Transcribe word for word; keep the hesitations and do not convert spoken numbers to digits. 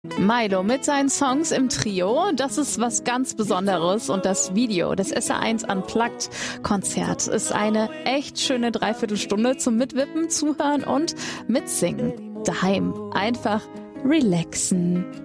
Milo mit seinen Songs im Trio, das ist was ganz Besonderes und das Video des S R eins Unplugged Konzert ist eine echt schöne Dreiviertelstunde zum Mitwippen, Zuhören und Mitsingen. Daheim einfach relaxen.